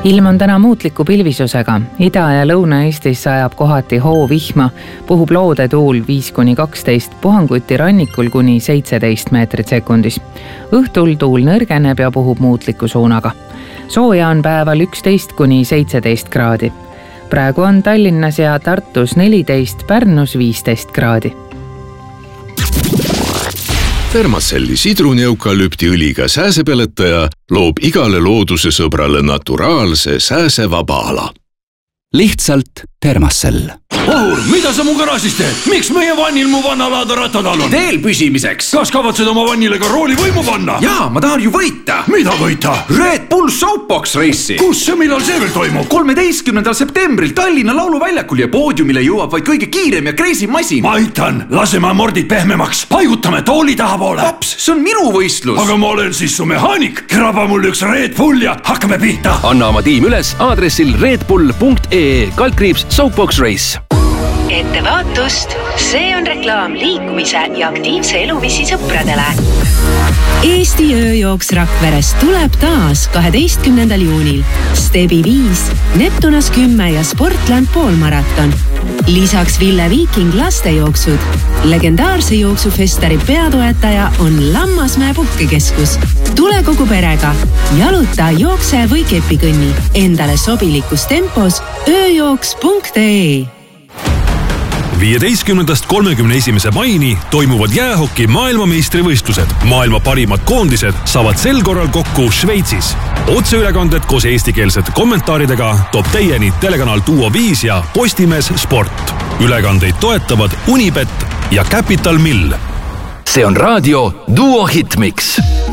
Ilm on täna muutliku pilvisusega. Ida- ja Lõuna-Eestis sajab kohati hoovihma, puhub loodetuul 5-12, puhanguti rannikul kuni 17 meetrit sekundis. Õhtul tuul nõrgeneb ja puhub muutliku suunaga. Sooja on päeval 11-17 kraadi. Praegu on Tallinnas ja Tartus 14, Pärnus 15 kraadi. Thermacelli sidruni-eukalüptiõliga sääsepeletaja loob igale looduse sõbrale naturaalse sääsevaba ala. Lihtsalt Thermacell. Ohur, mida sa mu garaažis teed? Miks meie vannil mu vannalaada rattadal on? Teel püsimiseks. Kas kavatsed oma vannile ka roolivõimu panna? Jaa, ma tahan ju võita. Mida võita? Red Bull Soapbox Race'i. Kus ja millal see veel toimub? 13. septembril Tallinna lauluväljakul ja poodiumile jõuab vaid kõige kiirem ja crazy masin. Ma aitan, laseme amordid pehmemaks. Paigutame tooli taha poole. Paps, see on minu võistlus. Aga ma olen siis su mehaanik. Kraba mul üks Red Bull ja hakkame pihta. Anna oma tiim üles aadressil redbull.ee Soapbox Race. Ettevaatust, see on reklaam liikumise ja aktiivse eluviisi sõpradele. Eesti ööjooks Rakverest tuleb taas 12. juunil. Stebi 5, Neptunas 10 ja Sportland poolmaraton. Lisaks Ville Viiking lastejooksud. Legendaarse jooksufestari peatoetaja on Lammasmäe puhkekeskus. Tule kogu perega. Jaluta, jookse või kepikõnni. Endale sobilikus tempos ööjooks.ee. 15.–31. maini toimuvad jäähoki maailmameistrivõistlused. Maailma parimad koondised saavad sel korral kokku Šveitsis. Otseülekanded koos eestikeelsete kommentaaridega toob teieni telekanal Duo 5 ja Postimees Sport. Ülekandeid toetavad Unibet ja Capital Mill. See on raadio Duo Hitmix.